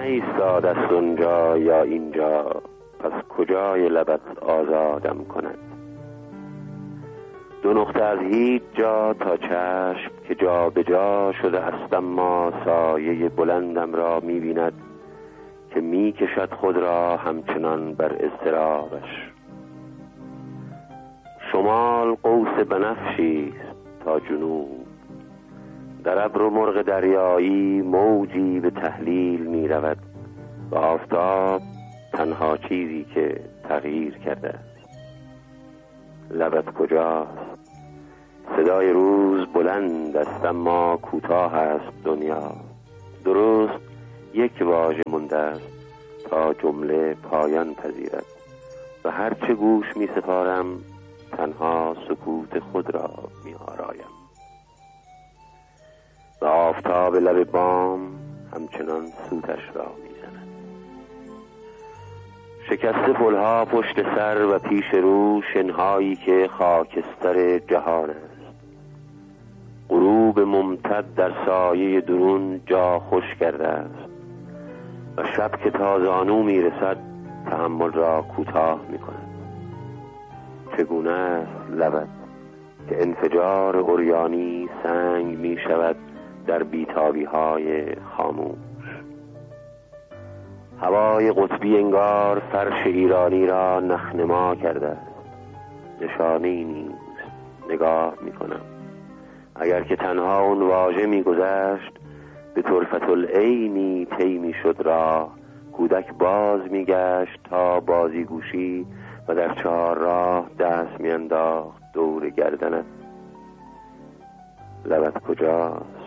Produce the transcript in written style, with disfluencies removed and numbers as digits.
ایستاد است اونجا یا اینجا، پس کجای لبت آزادم کند؟ دو نقطه از هیچ جا تا چشم که جا به جا شده است، اما سایه بلندم را می‌بیند که می‌کشد خود را همچنان بر اضطرابش. شمال قوس بنفشی است تا جنوب، در ابر و مرغ دریایی موجی به تحلیل می رود و آفتاب تنها چیزی که تغییر کرده است. لبت کجاست؟ صدای روز بلند است اما کوتاه است دنیا. درست یک واژه مانده است تا جمله پایان پذیرد و هرچه گوش می سپارم تنها سکوت خود را می آرایم. و آفتاب لب بام همچنان سوتش را می زند. شکسته پلها پشت سر و پیش رو شنهایی که خاکستر جهان است. غروب ممتد در سایه درون جا خوش کرده است و شب که تا زانو می رسد تحمل را کوتاه می کند. چگونه است لبت که انفجار عریانی سنگ می شود در بیتابی های خاموش. هوای قطبی انگار فرش ایرانی را نخنما کرده است. نشانه‌ای نیست. نگاه می کنم. اگر که تنها اون واژه می گذشت، به طرفت العینی طی می شد راه. کودک باز می گشت تا بازیگوشی و در چهار راه دست می انداخت دور گردنت. لبت کجاست؟